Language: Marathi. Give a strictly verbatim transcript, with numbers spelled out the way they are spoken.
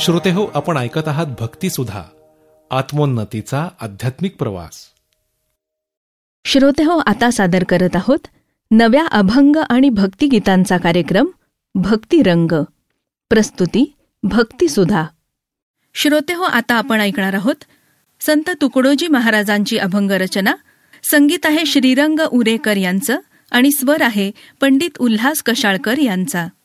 श्रोते हो, आपण ऐकत आहात भक्तिसुधा, आत्मोन्नतीचा आध्यात्मिक प्रवास. श्रोते हो, आता सादर करत आहोत नव्या अभंग आणि भक्तिगीतांचा कार्यक्रम भक्तिरंग. प्रस्तुती भक्तिसुधा. श्रोते हो, आता आपण ऐकणार आहोत संत तुकडोजी महाराजांची अभंग रचना. संगीत आहे श्रीरंग उरेकर यांचं आणि स्वर आहे पंडित उल्हास कशाळकर यांचा.